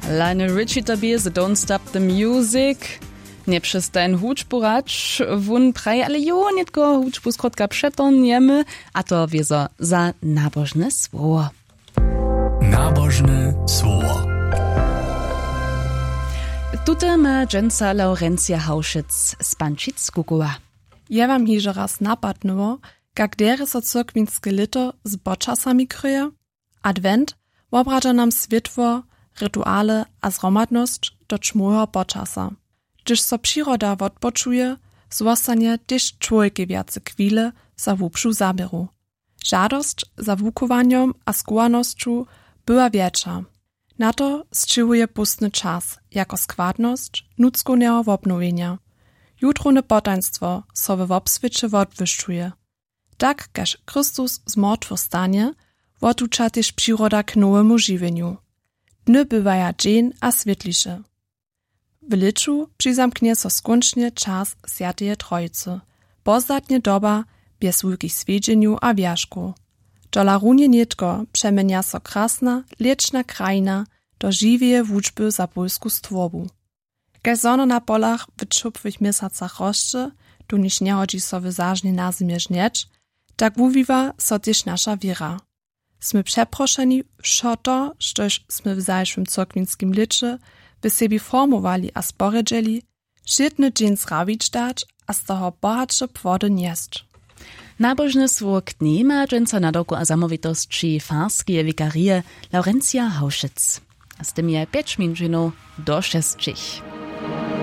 Lionel Richie tabie The Don't Stop the Music. Nie przestań huczbu rać, wun praj, ale jo, nie tylko huczbu skrótka przetoniemy, a to wiezo za nabożne słowo. Nabożne słowo. Tutaj ma dżęca Laurencja Hauszyc z Pančic-Kukowa. Ja wam hiže raz napadnęło, jak dere so cyrkwinskie lito z boczasami kryje. Advent wobradza nam światło, rytuale a zromadność do czmujego boczasa. Gdyż so przyroda odpoczuje, zostanie też człowiek więcej chwile za wupszu zabieru. Żadost za wukowaniem a skłonnością była większa. Na to zczyłuje pustny czas, jako składność ludzkonego obnowienia. Jutrone potaństwo so we obswiecie odwyższuje. Tak, każ Chrystus z mrtwych stanie, otucza też przyroda k nowemu żywieniu. Dny bywaja dzień a świetlisze. W liczu przyzamknie so skończnie czas Świętej Trojicy. Pozdatnie doba bez wielkich swiedzieniu a wierzchu. Dola runie nietko przemienia so krasna, lieczna krajina do żywej wuczby za polsku stworbu. Kaj zono na polach w czupwych miesacach roszczy, tu niż nie chodzi so wyzażnie na zimie żnieć, tak wuwiwa so też nasza wiera. Smy przeproszeni wszo to, sztoż smy w zajszym cyrkwinskim liczy by sebi formowali a sporedzeli, szczytny dzień zrawić dać, a z toho bohatsze płody nieść. Nabożne słowo knie ma dżęca na doku a zamowitości farskie wikarie Laurencja Hauszyc. Z tym je 5 minut do 6.